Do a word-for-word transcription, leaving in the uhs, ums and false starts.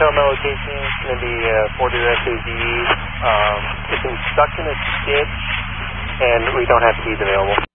tell my location. It's going to be a Ford S U V. Um, it's been stuck in a ditch, and we don't have keys available.